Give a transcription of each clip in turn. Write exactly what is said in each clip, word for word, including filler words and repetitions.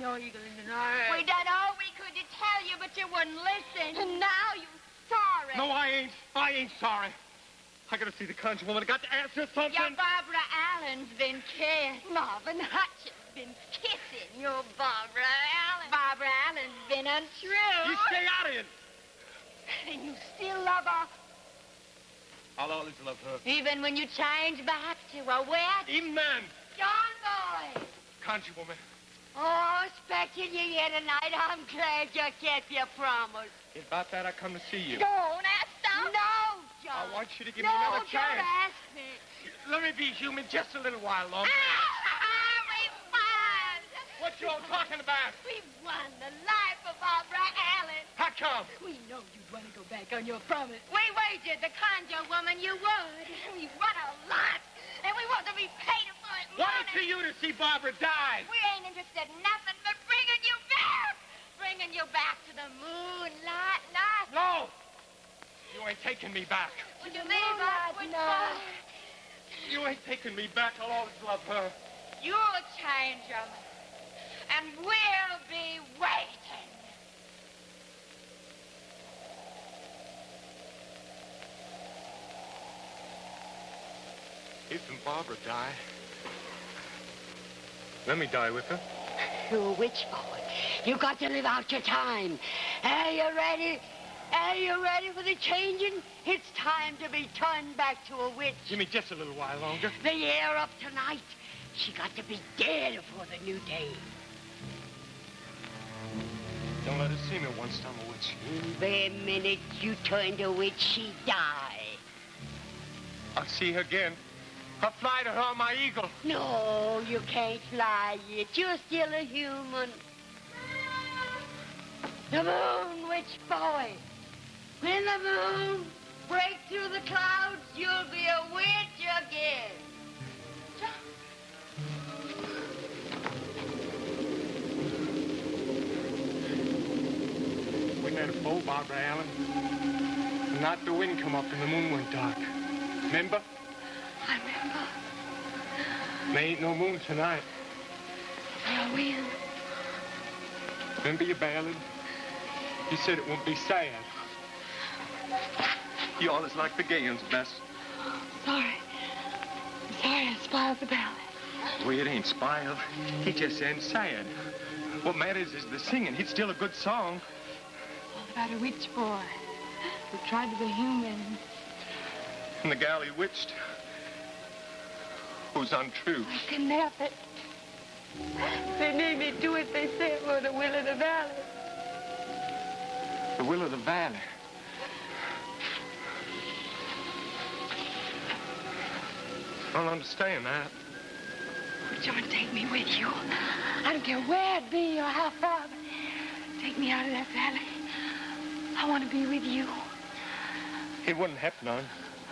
no eagle in the night. We done all we could to tell you, but you wouldn't listen. And now you sorry. No, I ain't. I ain't sorry. I gotta see the conjure woman. I got to ask her something. Your Barbara Allen's been kissed. Marvin Hutchins been kissing your Barbara Allen. Barbara Allen's been untrue. You stay out of it. And you still love her? I'll always love her. Even when you change back to a wet? Even then. John Boy. Conjure woman. Oh, expecting you here tonight. I'm glad you kept your promise. It's about that I come to see you. Don't ask them. No, John. I want you to give no, me another chance. No, don't ask me. Let me be human just a little while longer. Ah, we won. What you all talking about? We won the life of Barbara Allen. How come? We know you'd want to go back on your promise. We wagered the conjure woman you would. We won a lot, and we want to be paid for it money. Why to you to see Barbara die? We ain't interested in nothing but bringing you back. Bringing you back to the moonlight night. No. You ain't taking me back. Would you leave us? No. You ain't taking me back. I'll always love her. You'll change them. And we'll be waiting. Isn't Barbara die? Let me die with her. You're a witch, boy. You got to live out your time. Are you ready? Are you ready for the changing? It's time to be turned back to a witch. Give me just a little while longer. The year up tonight. She got to be dead before the new day. Don't let her see me once I'm a witch. The minute you turn to witch, she die. I'll see her again. I'll fly to her on my eagle. No, you can't fly yet. You're still a human. The moon, witch boy. When the moon breaks through the clouds, you'll be a witch again. We had a bow, Barbara Allen. And not the wind come up and the moon went dark. Remember? I remember. There ain't no moon tonight. No wind. Remember your ballad? You said it won't be sad. You always like the gay ones best. Sorry. I'm sorry I spoiled the ballad. Well, it ain't spoiled. It just ain't sad. What matters is the singing. It's still a good song. All about a witch boy who tried to be human. And the gal he witched, who's untrue. I couldn't help it. They made me do what they said for the will of the valley. The will of the valley. I don't understand that. John, take me with you. I don't care where it be or how far, but take me out of that valley. I want to be with you. It wouldn't happen, none.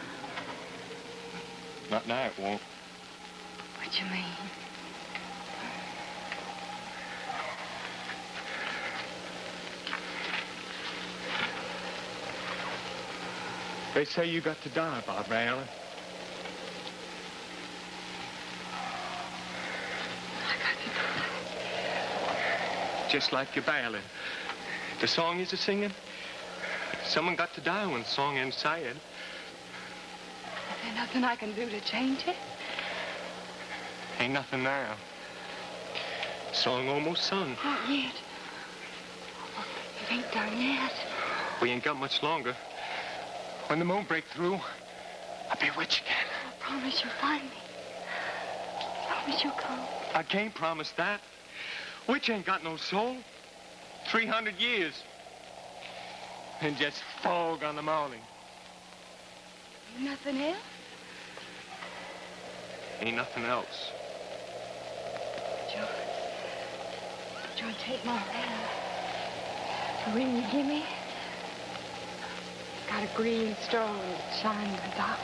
Not now, it won't. What you mean? They say you got to die, Barbara Allen. I got to die. Just like your ballad. The song you're singing, someone got to die when the song ain't sad. Is there nothing I can do to change it? Ain't nothing now. Song almost sung. Not yet. It ain't done yet. We ain't got much longer. When the moon break through, I'll be witch again. I promise you'll find me. I promise you'll come. I can't promise that. Witch ain't got no soul. Three hundred years. And just fog on the morning. Nothing else? Ain't nothing else. John. John, take my hand. The ring you give me, got a green stone that shines in the dark.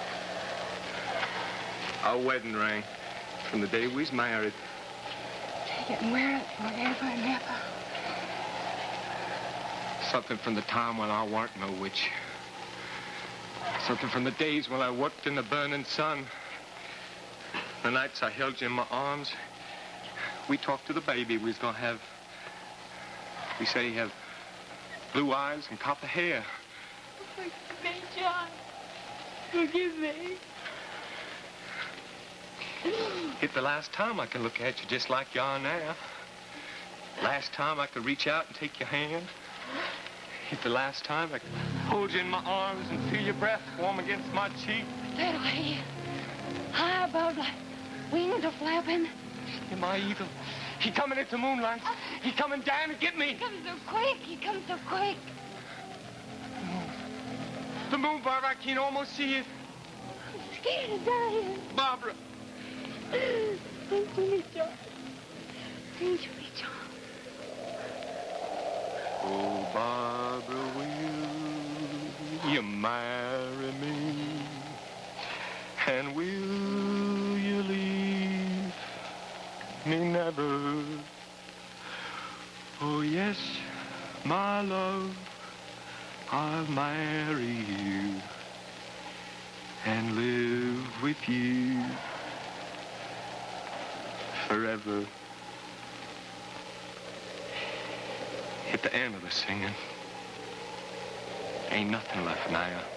Our wedding ring from the day we was married. Take it and wear it forever and ever. Something from the time when I weren't no witch. Something from the days when I worked in the burning sun. The nights I held you in my arms we talked to the baby. We was gonna have, we said he have blue eyes and copper hair. Forgive me, John. Forgive me. It's the last time I can look at you just like you are now. Last time I could reach out and take your hand. It's the last time I could hold you in my arms and feel your breath warm against my cheek. Little he, high above like wings are flapping. You're my eagle. He coming into moonlight. He coming down to get me. He comes so quick. He comes so quick. The moon, Barbara, I can almost see it. I'm scared of dying. Barbara. Thank you, John. Thank you, John. Oh, Barbara, will you marry me? And will you leave me never? Oh, yes, my love, I'll marry you and live with you forever. At the end of the singing, ain't nothing left now.